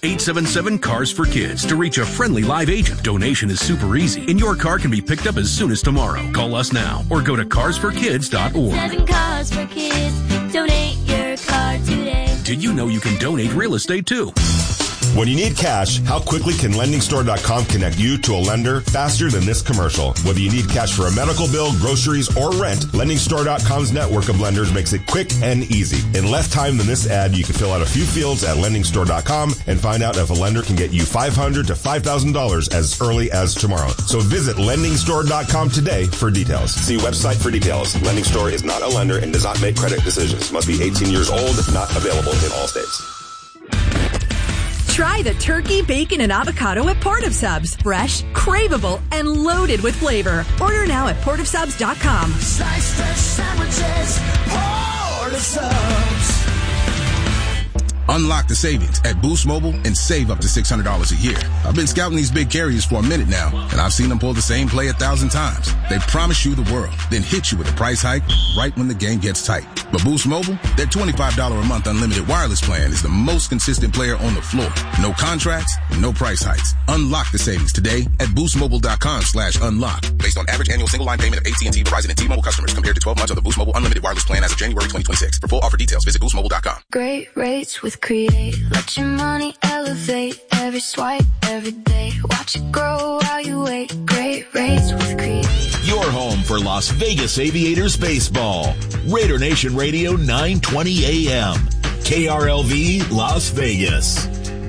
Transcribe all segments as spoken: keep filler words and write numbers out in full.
eight seven seven, CARS for Kids to reach a friendly live agent. Donation is super easy, and your car can be picked up as soon as tomorrow. Call us now or go to cars for kids dot org. Seven Cars for Kids. Donate your car today. Did you know you can donate real estate too? When you need cash, how quickly can lending store dot com connect you to a lender faster than this commercial? Whether you need cash for a medical bill, groceries, or rent, lending store dot com's network of lenders makes it quick and easy. In less time than this ad, you can fill out a few fields at lending store dot com and find out if a lender can get you five hundred dollars to five thousand dollars as early as tomorrow. So visit lending store dot com today for details. See website for details. Lending Store is not a lender and does not make credit decisions. Must be eighteen years old, not available in all states. Try the turkey, bacon, and avocado at Port of Subs. Fresh, craveable, and loaded with flavor. Order now at port of subs dot com. Slice fresh sandwiches, Port of Subs. Unlock the savings at Boost Mobile and save up to six hundred dollars a year. I've been scouting these big carriers for a minute now, and I've seen them pull the same play a thousand times. They promise you the world, then hit you with a price hike right when the game gets tight. But Boost Mobile, their twenty-five dollars a month unlimited wireless plan is the most consistent player on the floor. No contracts, no price hikes. Unlock the savings today at boost mobile dot com slash unlock. Based on average annual single line payment of A T and T, Verizon, and T-Mobile customers compared to twelve months of the Boost Mobile unlimited wireless plan as of January twenty twenty-six. For full offer details, visit boost mobile dot com. Great rates with Create. Let your money elevate. Every swipe, every day. Watch it grow while you wait. Great rates with Create. Your home for Las Vegas Aviators baseball. Raider Nation Radio nine twenty A M. K R L V Las Vegas.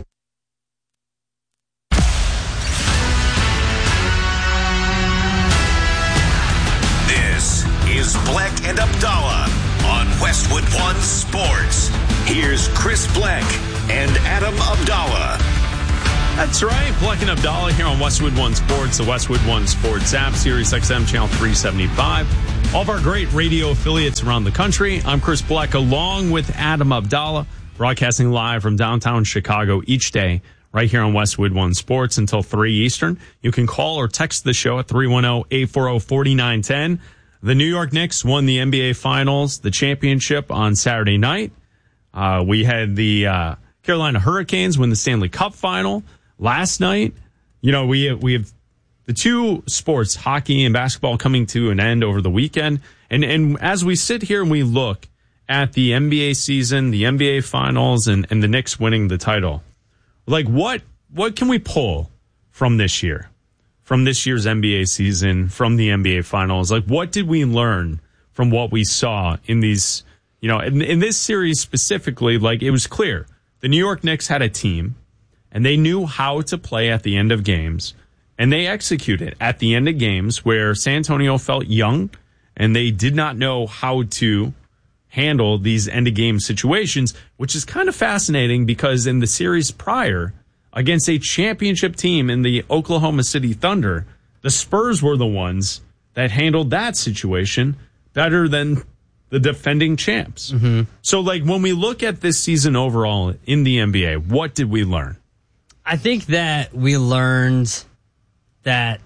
This is Bleck and Abdallah on Westwood One Sports. Here's Chris Bleck and Adam Abdallah. That's right. Bleck and Abdallah here on Westwood One Sports, the Westwood One Sports app, Sirius X M channel three seventy-five. All of our great radio affiliates around the country. I'm Chris Bleck along with Adam Abdallah, broadcasting live from downtown Chicago each day right here on Westwood One Sports until three Eastern. You can call or text the show at three one zero, eight four zero, four nine one zero. The New York Knicks won the N B A Finals, the championship on Saturday night. Uh, we had the uh, Carolina Hurricanes win the Stanley Cup final last night. You know, we we have the two sports, hockey and basketball, coming to an end over the weekend. And and as we sit here and we look at the N B A season, the N B A Finals, and, and the Knicks winning the title, like what what can we pull from this year, from this year's N B A season, from the N B A Finals? Like, what did we learn from what we saw in these? You know, in, in this series specifically, like, it was clear the New York Knicks had a team and they knew how to play at the end of games, and they executed at the end of games where San Antonio felt young and they did not know how to handle these end of game situations, which is kind of fascinating because in the series prior against a championship team in the Oklahoma City Thunder, the Spurs were the ones that handled that situation better than the defending champs. Mm-hmm. So, like, when we look at this season overall in the N B A, what did we learn? I think that we learned that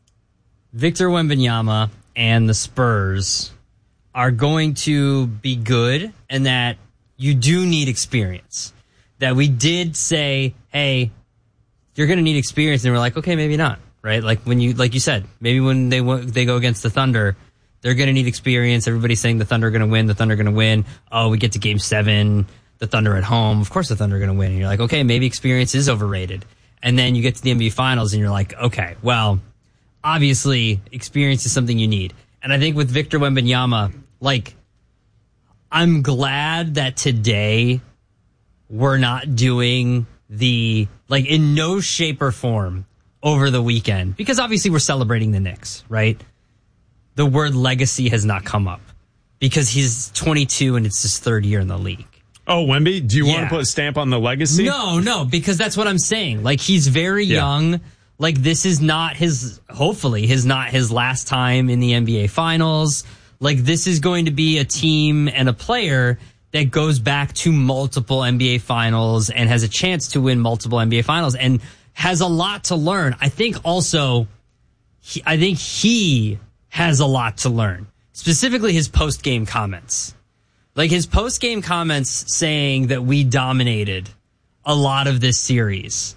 Victor Wembanyama and the Spurs are going to be good and that you do need experience. That we did say, hey, you're going to need experience. And we're like, okay, maybe not, right? Like when you, like you said, maybe when they they go against the Thunder, they're going to need experience. Everybody's saying the Thunder are going to win. The Thunder are going to win. Oh, we get to game seven. The Thunder at home. Of course the Thunder are going to win. And you're like, okay, maybe experience is overrated. And then you get to the N B A Finals and you're like, okay, well, obviously experience is something you need. And I think with Victor Wembanyama, like, I'm glad that today we're not doing the, like, in no shape or form over the weekend. Because obviously we're celebrating the Knicks, right? The word legacy has not come up because he's twenty-two and it's his third year in the league. Oh, Wemby, do you Yeah. want to put a stamp on the legacy? No, no, because that's what I'm saying. Like, he's very Yeah. young. Like, this is not his, hopefully, his not his last time in the N B A Finals. Like, this is going to be a team and a player that goes back to multiple N B A Finals and has a chance to win multiple N B A Finals and has a lot to learn. I think also, he, I think he has a lot to learn. Specifically his post-game comments. Like his post-game comments saying that we dominated a lot of this series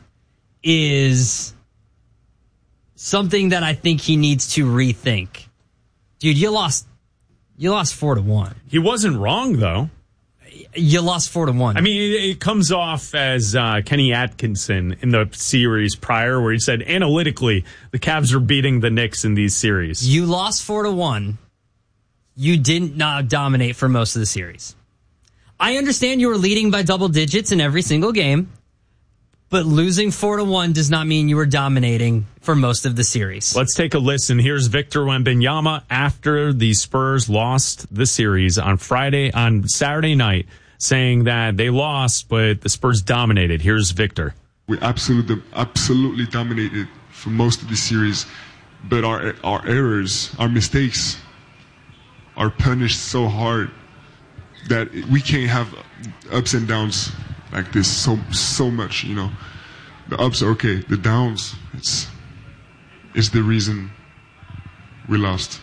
is something that I think he needs to rethink. Dude, you lost you lost four to one. He wasn't wrong though. You lost four to one. I mean, it, it comes off as uh, Kenny Atkinson in the series prior, where he said analytically the Cavs are beating the Knicks in these series. You lost four to one. You didn't not dominate for most of the series. I understand you were leading by double digits in every single game, but losing four to one does not mean you were dominating for most of the series. Let's take a listen. Here's Victor Wembanyama after the Spurs lost the series on Friday, on Saturday night, saying that they lost, but the Spurs dominated. Here's Victor. We absolutely, absolutely dominated for most of the series, but our our errors, our mistakes, are punished so hard that we can't have ups and downs like this so so much. You know, the ups are okay, the downs, it's it's the reason we lost.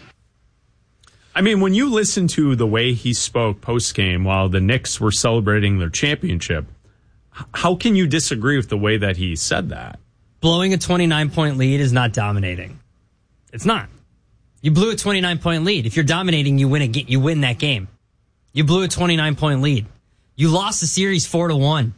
I mean, when you listen to the way he spoke post-game while the Knicks were celebrating their championship, how can you disagree with the way that he said that? Blowing a twenty-nine point lead is not dominating. It's not. You blew a twenty-nine point lead. If you're dominating, you win a ga- you win that game. You blew a twenty-nine point lead. You lost the series four to one.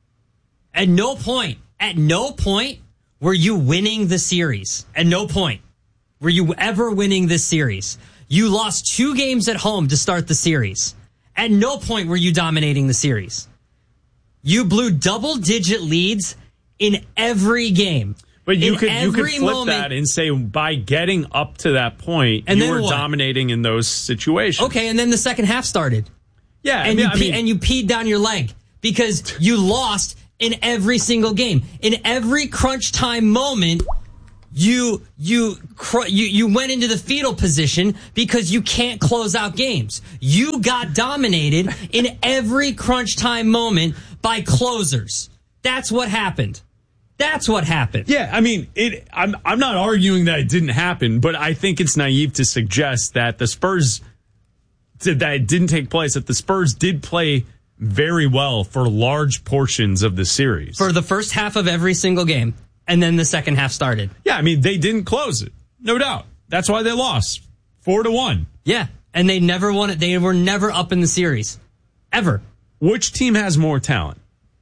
At no point, at no point were you winning the series. At no point were you ever winning this series. You lost two games at home to start the series. At no point were you dominating the series. You blew double-digit leads in every game. But you in could you could flip moment, that and say by getting up to that point, and you were what? dominating in those situations. Okay, and then the second half started. Yeah, and I mean, you I pe- mean, and you peed down your leg because you lost in every single game. In every crunch time moment, you you cr- you you went into the fetal position because you can't close out games. You got dominated in every crunch time moment by closers. That's what happened. That's what happened. Yeah, I mean, it. I'm I'm not arguing that it didn't happen, but I think it's naive to suggest that the Spurs did that it didn't take place. That the Spurs did play very well for large portions of the series, for the first half of every single game, and then the second half started. Yeah, I mean, they didn't close it, no doubt. That's why they lost four to one. Yeah, and they never won it. They were never up in the series, ever. Which team has more talent?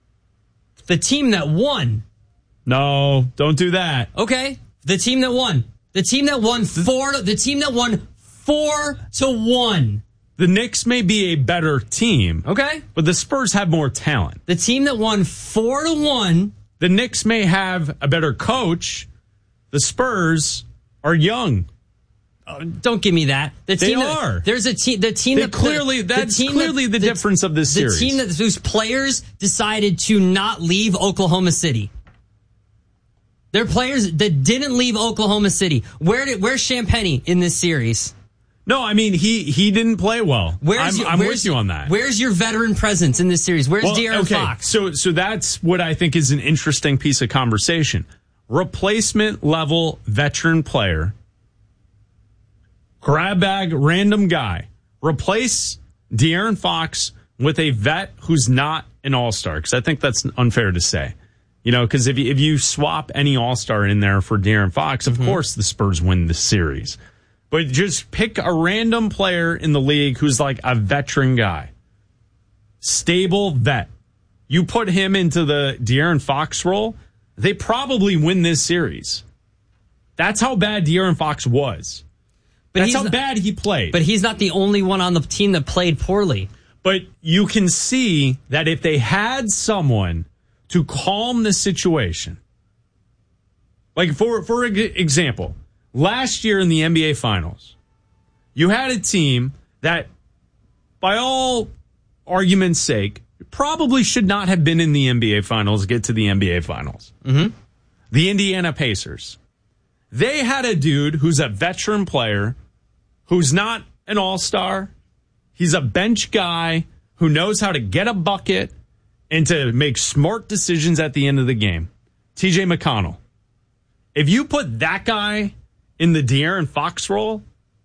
The team that won. No, don't do that. Okay, the team that won. The team that won four. The team that won four to one. The Knicks may be a better team. Okay, but the Spurs have more talent. The team that won four to one. The Knicks may have a better coach. The Spurs are young. Oh, don't give me that. The they team are. That, there's a team. The team they that clearly. the, That's the team clearly that, the, the difference of this the series. The team that whose players decided to not leave Oklahoma City. Their players that didn't leave Oklahoma City. Where did where's Champagnie in this series? No, I mean he he didn't play well. Where's I'm, your, I'm where's, with you on that. Where's your veteran presence in this series? Where's well, De'Aaron okay. Fox? So so that's what I think is an interesting piece of conversation. Replacement level veteran player, grab bag random guy. Replace De'Aaron Fox with a vet who's not an all-star, because I think that's unfair to say. You know, because if you, if you swap any all-star in there for De'Aaron Fox, of mm-hmm. course the Spurs win the series. But just pick a random player in the league who's like a veteran guy. Stable vet. You put him into the De'Aaron Fox role, they probably win this series. That's how bad De'Aaron Fox was. But That's how not, bad he played. But he's not the only one on the team that played poorly. But you can see that if they had someone to calm the situation. Like, for, for example, last year in the N B A Finals, you had a team that, by all argument's sake, probably should not have been in the N B A Finals, get to the N B A Finals. Mm-hmm. The Indiana Pacers. They had a dude who's a veteran player, who's not an all-star. He's a bench guy who knows how to get a bucket and to make smart decisions at the end of the game. T J McConnell. If you put that guy in the De'Aaron Fox role, the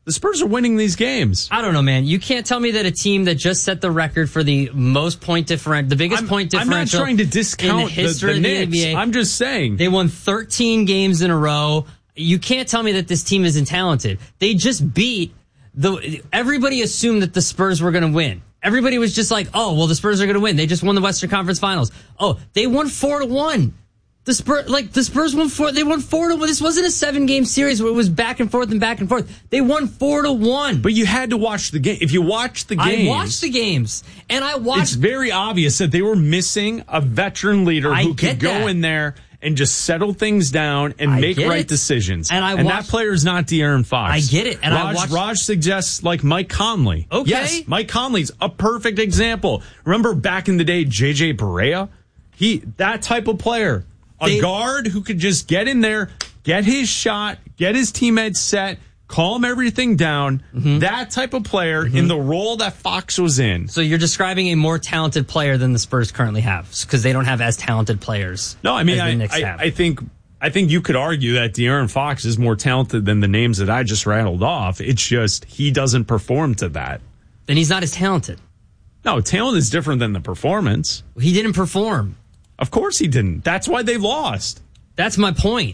The Spurs are winning these games. I don't know, man. You can't tell me that a team that just set the record for the most point differential, the biggest I'm, point differential. I'm not trying to discount in the history the, the of the Knicks. N B A. I'm just saying. They won thirteen games in a row. You can't tell me that this team isn't talented. They just beat the. Everybody assumed that the Spurs were going to win. Everybody was just like, oh, well, the Spurs are going to win. They just won the Western Conference Finals. Oh, they won four to one. The Spurs, like the Spurs won four. They won four to one. This wasn't a seven game series where it was back and forth and back and forth. They won four to one. But you had to watch the game. If you watched the games, I watched the games, and I watched. It's very obvious that they were missing a veteran leader I who could go that. in there and just settle things down and I make right it. decisions. And I and watched, that player is not De'Aaron Fox. I get it. And Raj, I watched, Raj suggests like Mike Conley. Okay. Yes, Mike Conley's a perfect example. Remember back in the day, J J Barea? He that type of player. A They, guard who could just get in there, get his shot, get his teammates set, calm everything down. Mm-hmm. That type of player mm-hmm. in the role that Fox was in. So you're describing a more talented player than the Spurs currently have because they don't have as talented players. No, I mean, as the I, Knicks I, have. I think I think you could argue that De'Aaron Fox is more talented than the names that I just rattled off. It's just he doesn't perform to that. Then he's not as talented. No, talent is different than the performance. He didn't perform. Of course he didn't. That's why they lost. That's my point.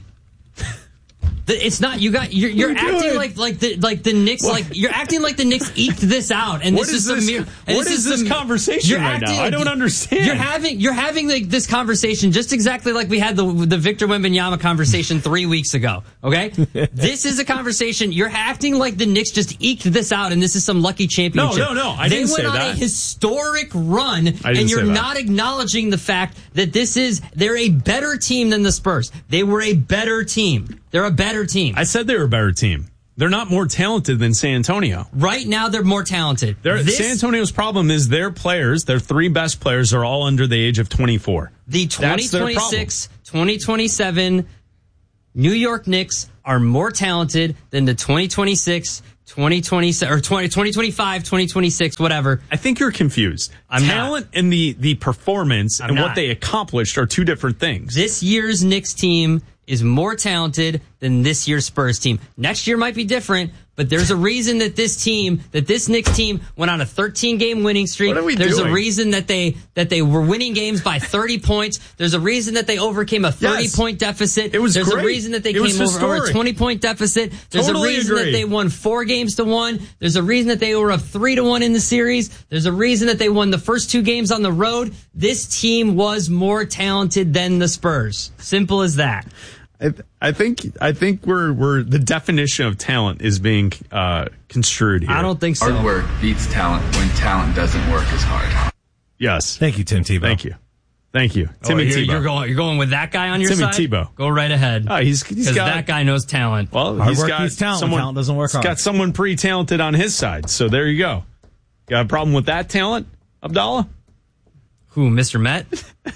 It's not you got you're, you're acting doing? like like the like the Knicks what? like you're acting like the Knicks eked this out and what this is, is this, the mere, what this is is this the, conversation right acting, now? I don't understand. You're having you're having like this conversation just exactly like we had the the Victor Wembanyama conversation three weeks ago. Okay, this is a conversation. You're acting like the Knicks just eked this out and this is some lucky championship. No, no, no. I they didn't went say on that. a historic run, and you're not acknowledging the fact that this is they're a better team than the Spurs. They were a better team. They're a better team. I said they were a better team. They're not more talented than San Antonio. Right now, they're more talented. They're, this, San Antonio's problem is their players, their three best players, are all under the age of twenty-four. The twenty twenty-six twenty twenty-seven New York Knicks are more talented than the twenty twenty-six twenty twenty or twenty twenty-five twenty twenty-six whatever. I think you're confused. I'm Talent not. and the, the performance I'm and not. what they accomplished are two different things. This year's Knicks team is more talented than this year's Spurs team. Next year might be different, but there's a reason that this team, that this Knicks team went on a thirteen game winning streak. What are we there's doing? a reason that they that they were winning games by thirty points. There's a reason that they overcame a thirty yes. point deficit. It was There's great. a reason that they it came over, over a historic. twenty point deficit. There's totally a reason agree. that they won four games to one. There's a reason that they were up three to one in the series. There's a reason that they won the first two games on the road. This team was more talented than the Spurs. Simple as that. I, th- I think I think we're we're the definition of talent is being uh, construed here. I don't think so. Hard work beats talent when talent doesn't work as hard. Yes. Thank you, Tim Tebow. Thank you. Thank you, oh, Timmy you're, Tebow. You're going you're going with that guy on your Timmy side. Tebow. Go right ahead. Oh, he's he's got that guy knows talent. Well, hard he's work got beats talent. Someone, Talent doesn't work he's hard. got someone pretty talented on his side. So there you go. Got a problem with that talent, Abdallah? Who, Mister Met?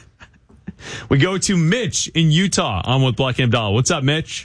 We go to Mitch in Utah on with Black and Abdallah. What's up, Mitch?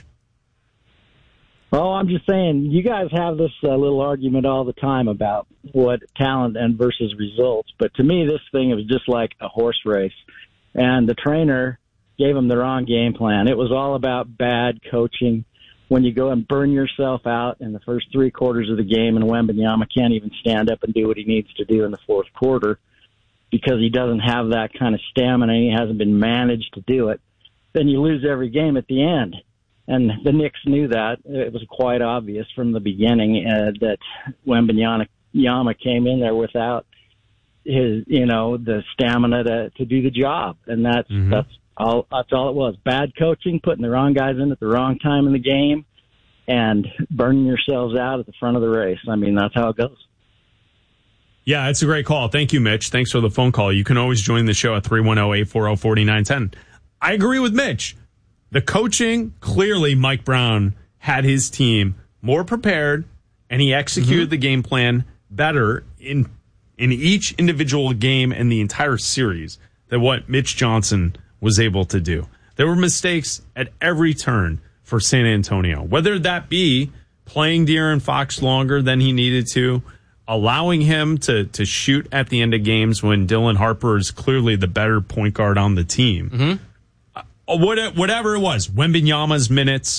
Oh, I'm just saying, you guys have this uh, little argument all the time about what talent and versus results. But to me, this thing was just like a horse race. And the trainer gave them the wrong game plan. It was all about bad coaching. When you go and burn yourself out in the first three quarters of the game, and Wembanyama can't even stand up and do what he needs to do in the fourth quarter because he doesn't have that kind of stamina and he hasn't been managed to do it, then you lose every game at the end. And the Knicks knew that. It was quite obvious from the beginning uh, that Wembanyama came in there without his, you know, the stamina to, to do the job. And that's, mm-hmm. that's all, that's all it was. Bad coaching, putting the wrong guys in at the wrong time in the game, and burning yourselves out at the front of the race. I mean, that's how it goes. Yeah, it's a great call. Thank you, Mitch. Thanks for the phone call. You can always join the show at three one zero, eight four zero, four nine one zero. I agree with Mitch. The coaching, clearly Mike Brown had his team more prepared, and he executed mm-hmm. the game plan better in in each individual game and the entire series than what Mitch Johnson was able to do. There were mistakes at every turn for San Antonio, whether that be playing De'Aaron Fox longer than he needed to, allowing him to, to shoot at the end of games when Dylan Harper is clearly the better point guard on the team. Mm-hmm. Uh, what, whatever it was, Wembanyama's minutes,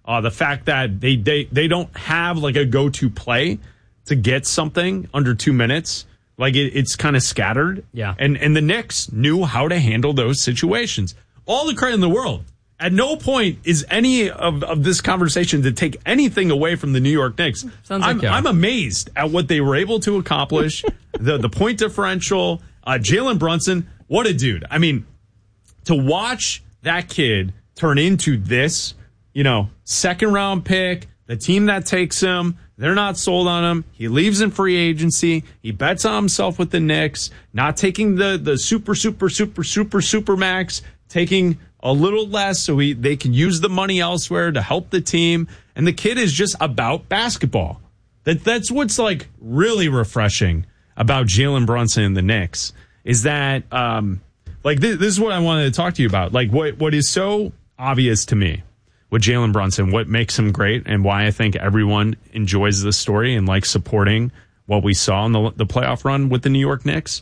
Uh, the fact that they, they, they don't have like a go-to play to get something under two minutes. Like it, it's kind of scattered. Yeah. And, and the Knicks knew how to handle those situations. All the credit in the world. At no point is any of, of this conversation to take anything away from the New York Knicks. Sounds I'm, like yeah. I'm amazed at what they were able to accomplish. the the point differential. Uh, Jalen Brunson, what a dude. I mean, to watch that kid turn into this, you know, second round pick, the team that takes him, they're not sold on him. He leaves in free agency. He bets on himself with the Knicks, not taking the, the super, super, super, super, super max, taking a little less so he, they can use the money elsewhere to help the team. And the kid is just about basketball. That That's what's like really refreshing about Jalen Brunson and the Knicks is that, um, like, this, this is what I wanted to talk to you about. Like, what what is so obvious to me with Jalen Brunson, what makes him great, and why I think everyone enjoys this story and likes supporting what we saw in the, the playoff run with the New York Knicks,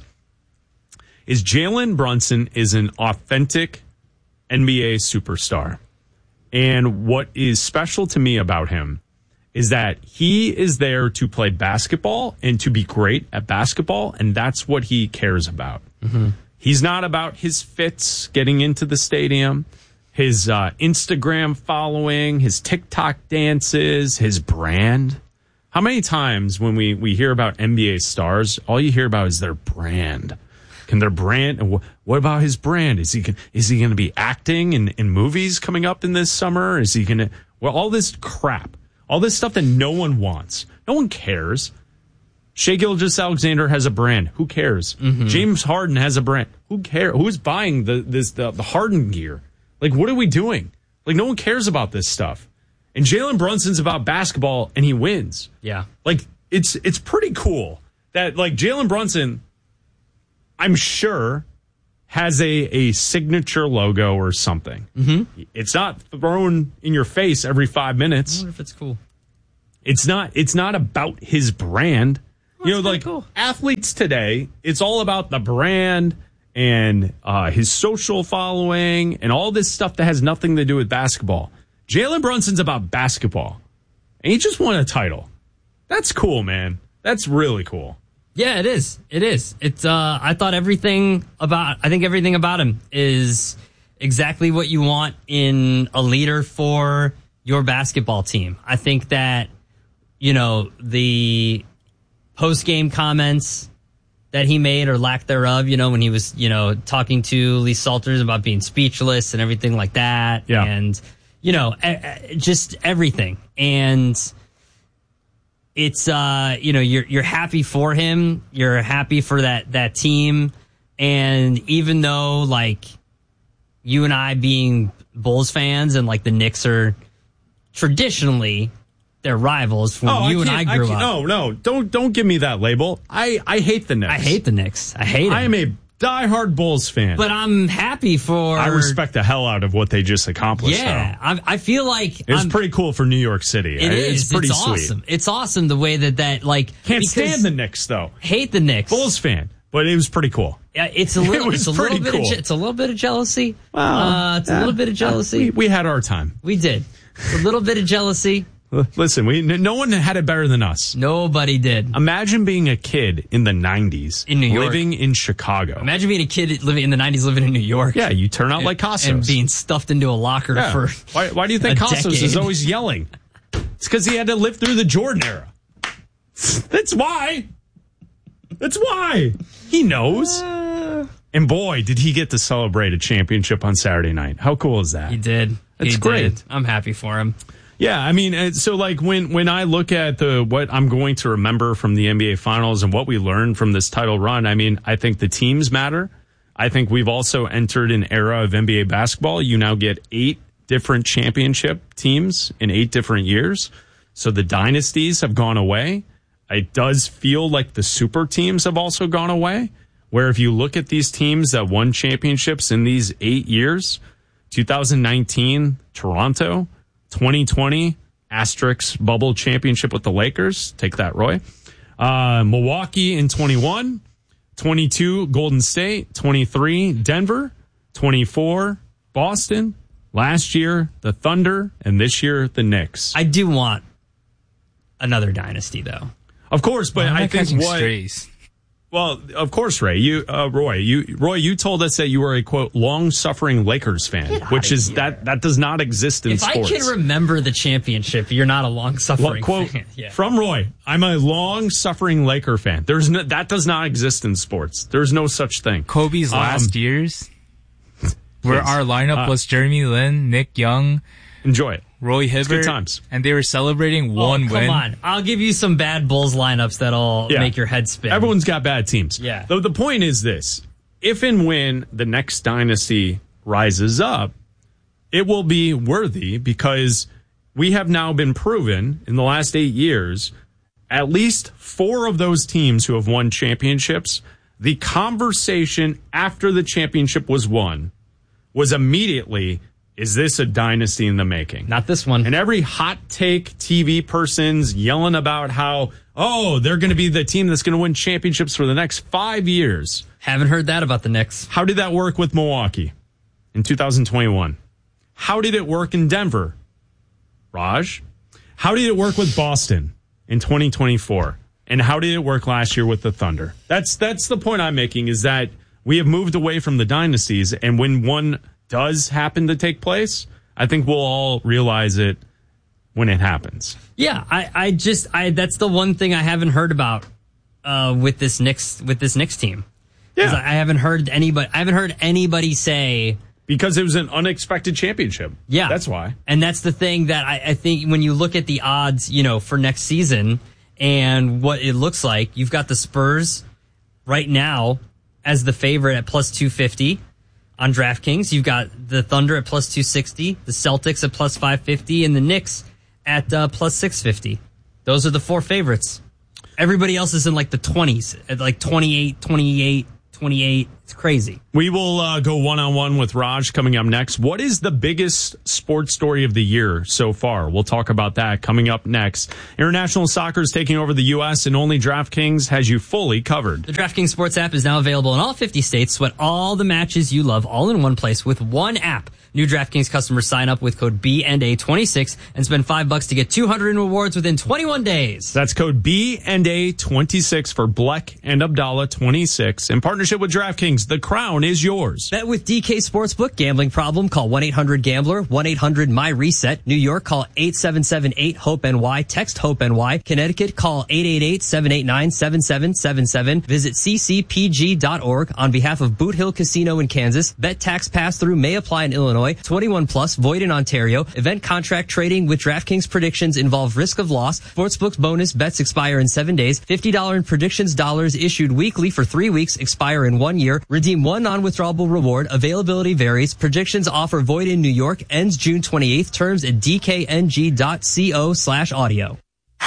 is Jalen Brunson is an authentic N B A superstar. And what is special to me about him is that he is there to play basketball and to be great at basketball, and that's what he cares about. Mm-hmm. He's not about his fits getting into the stadium, his uh, Instagram following, his TikTok dances, his brand. How many times when we, we hear about N B A stars, all you hear about is their brand? Can their brand, and what about his brand? Is he is he going to be acting in, in movies coming up in this summer? Is he going to, well, all this crap, all this stuff that no one wants. No one cares. Shai Gilgeous-Alexander has a brand. Who cares? Mm-hmm. James Harden has a brand. Who cares? Who's buying the this the, the Harden gear? Like, what are we doing? Like, no one cares about this stuff. And Jalen Brunson's about basketball, and he wins. Yeah. Like, it's it's pretty cool that, like, Jalen Brunson, I'm sure, has a, a signature logo or something. Mm-hmm. It's not thrown in your face every five minutes. I wonder if it's cool. It's not. It's not about his brand. Well, you know, like cool. athletes today, it's all about the brand and uh, his social following and all this stuff that has nothing to do with basketball. Jalen Brunson's about basketball, and he just won a title. That's cool, man. That's really cool. Yeah, it is. It is. It's. Uh, I thought everything about. I think everything about him is exactly what you want in a leader for your basketball team. I think that, you know, the post-game comments that he made or lack thereof, you know, when he was, you know, talking to Lee Salters about being speechless and everything like that. Yeah. And, you know, just everything. And it's, uh, you know, you're, you're happy for him. You're happy for that, that team. And even though, like, you and I being Bulls fans and, like, the Knicks are traditionally their rivals when oh, you I and I I grew up. No, no, don't don't give me that label. I, I hate the Knicks. I hate the Knicks. I hate them. I am a diehard Bulls fan. But I'm happy for... I respect the hell out of what they just accomplished. Yeah, I, I feel like... It was I'm, pretty cool for New York City. It it's is. pretty It's sweet. awesome. It's awesome the way that that, like... Can't stand the Knicks, though. Hate the Knicks. Bulls fan, but it was pretty cool. Yeah, it's a little, it was it's a pretty little cool. bit of, it's a little bit of jealousy. Well, uh, it's yeah, a little bit of jealousy. We, we had our time. We did. A little bit of jealousy. Listen, we no one had it better than us. Nobody did. Imagine being a kid in the nineties in New York, living in Chicago. Imagine being a kid living in the nineties, living in New York. Yeah, you turn out and, like Cossos and being stuffed into a locker yeah. for. Why, why do you think Cossos decade. is always yelling? It's because he had to live through the Jordan era. That's why. That's why. He knows. Uh, and boy, did he get to celebrate a championship on Saturday night. How cool is that? He did. That's he great. Did. I'm happy for him. Yeah, I mean, so like when, when I look at the what I'm going to remember from the N B A Finals and what we learned from this title run, I mean, I think the teams matter. I think we've also entered an era of N B A basketball. You now get eight different championship teams in eight different years. So the dynasties have gone away. It does feel like the super teams have also gone away, where if you look at these teams that won championships in these eight years, two thousand nineteen, Toronto, twenty twenty, asterisk bubble championship with the Lakers. Take that, Roy. Uh, Milwaukee in twenty-one, twenty-two, Golden State, twenty-three, Denver, twenty-four, Boston, Last year, the Thunder, and this year, the Knicks. I do want another dynasty, though. Of course, but I think what... strays. Well, of course, Ray. You, uh, Roy. You, Roy. You told us that you were a quote long-suffering Lakers fan, which is that that does not exist in if sports. If I can remember the championship, you're not a long-suffering well, quote, fan. Yeah. From Roy, I'm a long-suffering Laker fan. There's no, that does not exist in sports. There's no such thing. Kobe's um, last years, where our lineup uh, was Jeremy Lin, Nick Young. Enjoy it. Roy Hibbert, good times. And they were celebrating one oh, come win. Come on. I'll give you some bad Bulls lineups that'll yeah. make your head spin. Everyone's got bad teams. Yeah. Though the point is this. If and when the next dynasty rises up, it will be worthy because we have now been proven in the last eight years, at least four of those teams who have won championships, the conversation after the championship was won was immediately, is this a dynasty in the making? Not this one. And every hot take T V person's yelling about how, oh, they're going to be the team that's going to win championships for the next five years. Haven't heard that about the Knicks. How did that work with Milwaukee in two thousand twenty-one? How did it work in Denver? Raj? How did it work with Boston in twenty twenty-four? And how did it work last year with the Thunder? That's that's the point I'm making, is that we have moved away from the dynasties, and when one does happen to take place, I think we'll all realize it when it happens. Yeah, I, I just I that's the one thing I haven't heard about uh, with this Knicks with this Knicks team. Yeah, I haven't heard anybody. I haven't heard anybody say because it was an unexpected championship. Yeah, that's why. And that's the thing that I, I think when you look at the odds, you know, for next season and what it looks like, you've got the Spurs right now as the favorite at plus two fifty. On DraftKings, you've got the Thunder at plus two sixty, the Celtics at plus five fifty, and the Knicks at uh, plus six fifty. Those are the four favorites. Everybody else is in like the twenties, at like twenty-eight, twenty-eight, twenty-eight. It's crazy. We will uh, go one-on-one with Raj coming up next. What is the biggest sports story of the year so far? We'll talk about that coming up next. International soccer is taking over the U S, and only DraftKings has you fully covered. The DraftKings Sports app is now available in all fifty states. Sweat all the matches you love all in one place with one app. New DraftKings customers sign up with code B and A twenty-six and spend five bucks to get two hundred in rewards within twenty-one days. That's code B and A twenty-six for Bleck and Abdallah twenty-six. In partnership with DraftKings, the crown is yours. Bet with D K Sportsbook. Gambling problem? Call one eight hundred gambler, one eight hundred my reset. New York, call eight seven seven eight hope N Y. Text HOPE-NY. Connecticut, call eight eight eight seven eight nine seven seven seven seven. Visit c c p g dot org on behalf of Boot Hill Casino in Kansas. Bet tax pass-through may apply in Illinois. twenty-one plus, void in Ontario. Event contract trading with DraftKings predictions involve risk of loss. Sportsbook's bonus bets expire in seven days. fifty dollars in predictions dollars issued weekly for three weeks, expire in one year. Redeem one non-withdrawable reward. Availability varies. Predictions offer void in New York. Ends June twenty-eighth. Terms at d k n g dot co slash audio.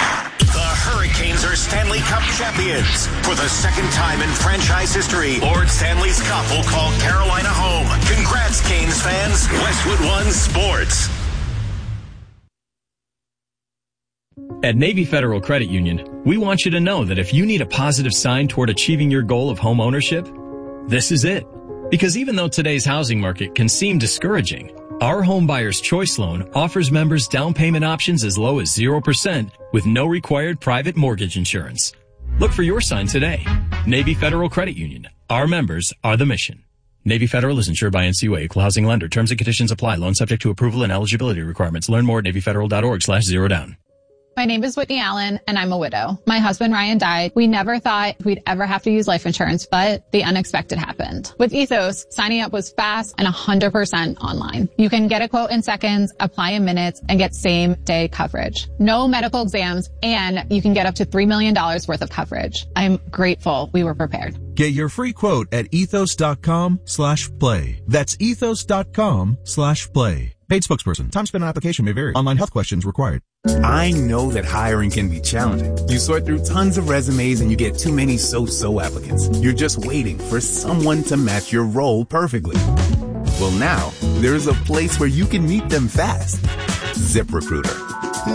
The Hurricanes are Stanley Cup champions. For the second time in franchise history, Lord Stanley's Cup will call Carolina home. Congrats, Canes fans. Westwood One Sports. At Navy Federal Credit Union, we want you to know that if you need a positive sign toward achieving your goal of home ownership, this is it. Because even though today's housing market can seem discouraging, our Home Buyer's Choice Loan offers members down payment options as low as zero percent with no required private mortgage insurance. Look for your sign today. Navy Federal Credit Union. Our members are the mission. Navy Federal is insured by N C U A, equal housing lender. Terms and conditions apply. Loan subject to approval and eligibility requirements. Learn more at navy federal dot org slash zero down. My name is Whitney Allen, and I'm a widow. My husband, Ryan, died. We never thought we'd ever have to use life insurance, but the unexpected happened. With Ethos, signing up was fast and one hundred percent online. You can get a quote in seconds, apply in minutes, and get same-day coverage. No medical exams, and you can get up to three million dollars worth of coverage. I'm grateful we were prepared. Get your free quote at ethos.com slash play. That's ethos.com slash play. Paid spokesperson. Time spent on application may vary. Online health questions required. I know that hiring can be challenging. You sort through tons of resumes and you get too many so-so applicants. You're just waiting for someone to match your role perfectly. Well, now there's a place where you can meet them fast. ZipRecruiter.